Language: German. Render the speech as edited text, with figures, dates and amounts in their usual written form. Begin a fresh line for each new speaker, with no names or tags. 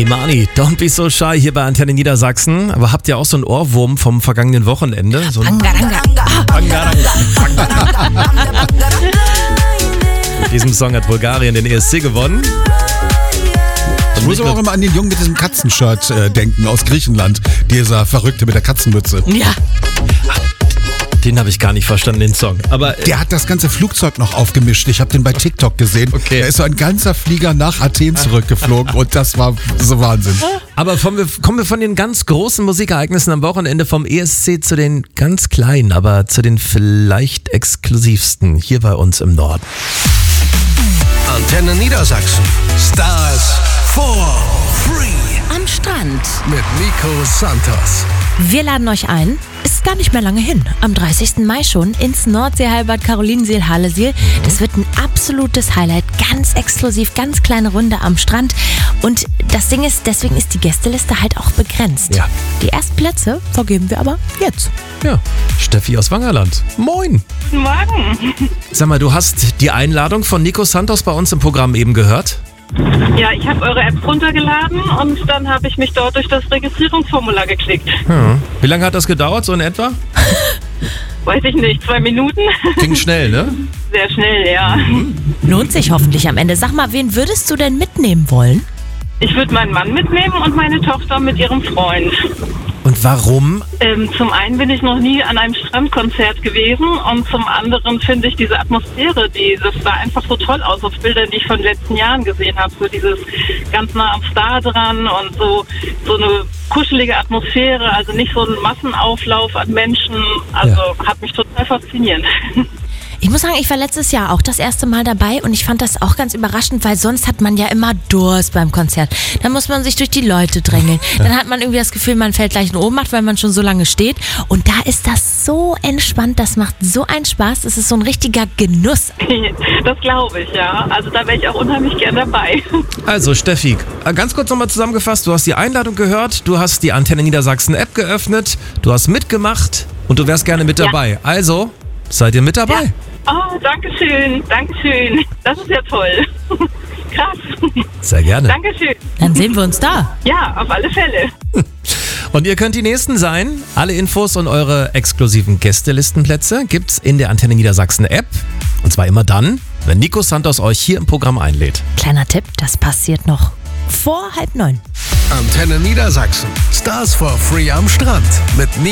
Imani, Don't Be So Shy hier bei Antenne Niedersachsen. Aber habt ihr auch so einen Ohrwurm vom vergangenen Wochenende? So ein Mit diesem Song hat Bulgarien den ESC gewonnen.
Ich muss aber auch immer an den Jungen mit diesem Katzenshirt denken aus Griechenland. Dieser Verrückte mit der Katzenmütze.
Ja.
Den habe ich gar nicht verstanden, den Song. Aber
der hat das ganze Flugzeug noch aufgemischt. Ich habe den bei TikTok gesehen.
Okay.
Da ist so ein ganzer Flieger nach Athen zurückgeflogen und das war so Wahnsinn.
Aber kommen wir von den ganz großen Musikereignissen am Wochenende vom ESC zu den ganz kleinen, aber zu den vielleicht exklusivsten hier bei uns im Norden.
Antenne Niedersachsen. Stars for Free.
Am Strand.
Mit Nico Santos.
Wir laden euch ein, ist gar nicht mehr lange hin, am 30. Mai schon, ins Nordseehallenbad Carolinenseele-Hallesil. Das wird ein absolutes Highlight, ganz exklusiv, ganz kleine Runde am Strand. Und das Ding ist, deswegen ist die Gästeliste halt auch begrenzt.
Ja.
Die ersten Plätze vergeben wir aber jetzt.
Ja, Steffi aus Wangerland. Moin.
Guten Morgen.
Sag mal, du hast die Einladung von Nico Santos bei uns im Programm eben gehört?
Ja, ich habe eure App runtergeladen und dann habe ich mich dort durch das Registrierungsformular geklickt.
Wie lange hat das gedauert, so in etwa?
Weiß ich nicht, 2 Minuten?
Ging schnell, ne?
Sehr schnell, ja.
Lohnt sich hoffentlich am Ende. Sag mal, wen würdest du denn mitnehmen wollen?
Ich würde meinen Mann mitnehmen und meine Tochter mit ihrem Freund.
Und warum?
Zum einen bin ich noch nie an einem Strandkonzert gewesen und zum anderen finde ich diese Atmosphäre, das sah einfach so toll aus auf Bildern, die ich von den letzten Jahren gesehen habe. So dieses ganz nah am Star dran und so eine kuschelige Atmosphäre, also nicht so ein Massenauflauf an Menschen. Also hat mich total fasziniert.
Ich muss sagen, ich war letztes Jahr auch das erste Mal dabei und ich fand das auch ganz überraschend, weil sonst hat man ja immer Durst beim Konzert. Dann muss man sich durch die Leute drängeln. Dann hat man irgendwie das Gefühl, man fällt gleich in Ohnmacht, weil man schon so lange steht. Und da ist das so entspannt, das macht so einen Spaß. Das ist so ein richtiger Genuss.
Das glaube ich, ja. Also da wäre ich auch unheimlich gern dabei.
Also Steffi, ganz kurz nochmal zusammengefasst, du hast die Einladung gehört, du hast die Antenne Niedersachsen App geöffnet, du hast mitgemacht und du wärst gerne mit dabei. Also, seid ihr mit dabei?
Ja. Oh, dankeschön. Das ist ja toll. Krass.
Sehr gerne.
Dankeschön.
Dann sehen wir uns da.
Ja, auf alle Fälle.
Und ihr könnt die Nächsten sein. Alle Infos und eure exklusiven Gästelistenplätze gibt's in der Antenne Niedersachsen App. Und zwar immer dann, wenn Nico Santos euch hier im Programm einlädt.
Kleiner Tipp, das passiert noch vor 8:30.
Antenne Niedersachsen. Stars for Free am Strand. Mit